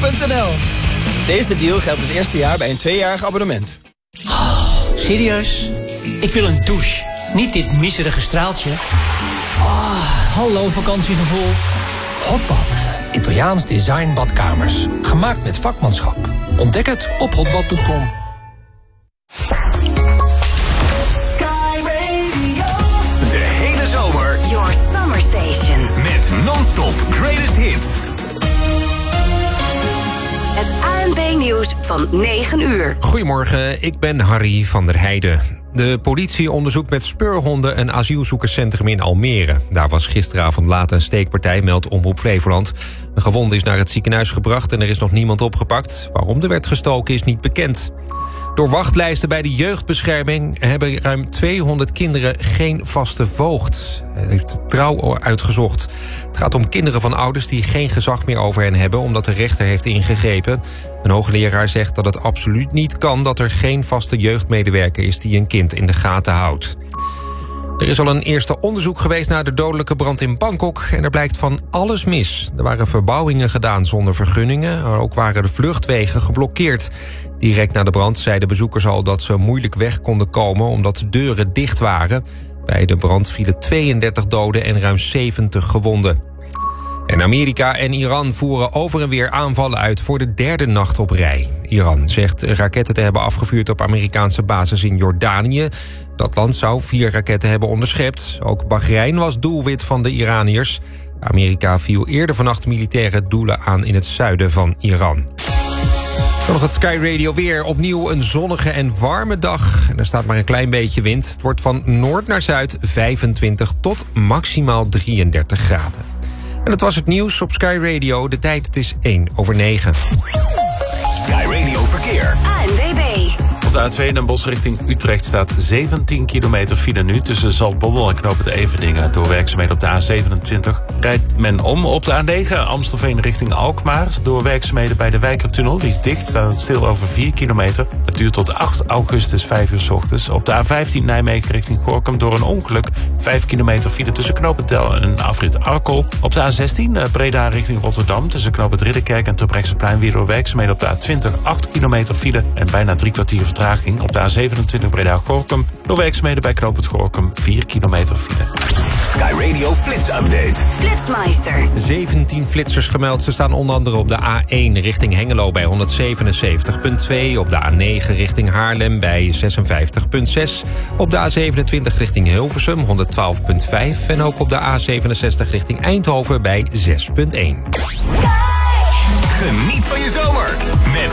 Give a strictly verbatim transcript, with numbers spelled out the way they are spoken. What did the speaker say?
punt n l. Deze deal geldt het eerste jaar bij een tweejarig abonnement. Oh, serieus? Ik wil een douche. Niet dit miserige straaltje. Oh, hallo vakantiegevoel. Hotbad. Italiaans design badkamers. Gemaakt met vakmanschap. Ontdek het op hotbad punt com. De hele zomer. Your Summer Station. Met non-stop greatest hits. Het A N P-nieuws van negen uur. Goedemorgen, ik ben Harry van der Heijden. De politie onderzoekt met speurhonden een asielzoekerscentrum in Almere. Daar was gisteravond laat een steekpartij, meldt Omroep Flevoland. Een gewonde is naar het ziekenhuis gebracht en er is nog niemand opgepakt. Waarom er werd gestoken is niet bekend. Door wachtlijsten bij de jeugdbescherming hebben ruim tweehonderd kinderen geen vaste voogd. Hij heeft Trouw uitgezocht. Het gaat om kinderen van ouders die geen gezag meer over hen hebben, omdat de rechter heeft ingegrepen. Een hoogleraar zegt dat het absoluut niet kan dat er geen vaste jeugdmedewerker is die een kind in de gaten houdt. Er is al een eerste onderzoek geweest naar de dodelijke brand in Bangkok en er blijkt van alles mis. Er waren verbouwingen gedaan zonder vergunningen, maar ook waren de vluchtwegen geblokkeerd. Direct na de brand zeiden bezoekers al dat ze moeilijk weg konden komen omdat de deuren dicht waren. Bij de brand vielen tweeëndertig doden en ruim zeventig gewonden. En Amerika en Iran voeren over en weer aanvallen uit voor de derde nacht op rij. Iran zegt raketten te hebben afgevuurd op Amerikaanse bases in Jordanië. Dat land zou vier raketten hebben onderschept. Ook Bahrein was doelwit van de Iraniërs. Amerika viel eerder vannacht militaire doelen aan in het zuiden van Iran. Dan nog het Sky Radio weer. Opnieuw een zonnige en warme dag. En er staat maar een klein beetje wind. Het wordt van noord naar zuid vijfentwintig tot maximaal drieëndertig graden. En dat was het nieuws op Sky Radio. De tijd, het is één over negen. Sky Radio Verkeer. A N W B. Op de A twee Den Bosch richting Utrecht staat zeventien kilometer file nu tussen Zaltbommel en Knoop het Everdingen. Door werkzaamheden op de A zevenentwintig rijdt men om op de A negen Amstelveen richting Alkmaar. Door werkzaamheden bij de Wijkertunnel, die is dicht, staat het stil over vier kilometer. Het duurt tot acht augustus, vijf uur 's ochtends. Op de A vijftien Nijmegen richting Gorinchem door een ongeluk. vijf kilometer file tussen Knoop het Tel en afrit Arkel. Op de A zestien Breda richting Rotterdam tussen Knoop het Ridderkerk en Terbrechtseplein weer door werkzaamheden op de A twintig acht kilometer file en bijna drie kwartier vertraging. Op de A zevenentwintig Breda-Gorinchem door werkzaamheden bij Knoop het Gorinchem vier kilometer file. Sky Radio Flits Update. Flitsmeister. zeventien flitsers gemeld. Ze staan onder andere op de A één richting Hengelo bij honderdzevenenzeventig komma twee. Op de A negen richting Haarlem bij zesenvijftig komma zes. Op de A zevenentwintig richting Hilversum honderdtwaalf komma vijf. En ook op de A zevenenzestig richting Eindhoven bij zes komma één. Geniet van je zomer met